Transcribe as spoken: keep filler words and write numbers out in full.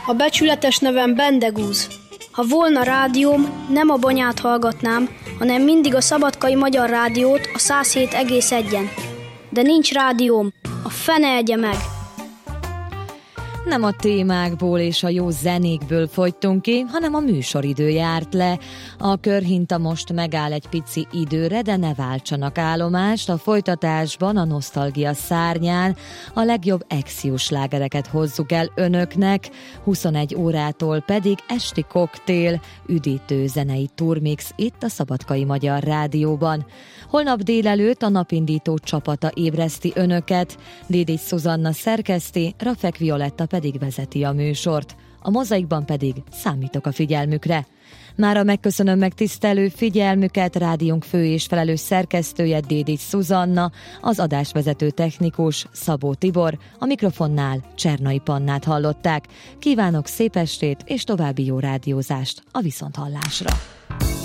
A becsületes nevem Bendegúz. Ha volna rádióm, nem a Banyát hallgatnám, hanem mindig a Szabadkai Magyar Rádiót, a száz hét egész egyen. De nincs rádióm, a fene egye meg! Nem a témákból és a jó zenékből fogytunk ki, hanem a műsoridő járt le. A körhinta most megáll egy pici időre, de ne váltsanak állomást. A folytatásban a nosztalgia szárnyán a legjobb ex-jó slágereket hozzuk el önöknek, huszonegy órától pedig esti koktél, üdítő zenei turmix itt a Szabadkai Magyar Rádióban. Holnap délelőtt a napindító csapata ébreszti önöket, Dédécs Szuzanna szerkeszti, Rafek Violetta pedig vezeti a műsort. A Mozaikban pedig számítok a figyelmükre. Mára megköszönöm megtisztelő figyelmüket, rádiónk fő és felelős szerkesztője Dédécs Szuzanna, az adásvezető technikus Szabó Tibor, a mikrofonnál Csernai Pannát hallották. Kívánok szép estét és további jó rádiózást a viszonthallásra!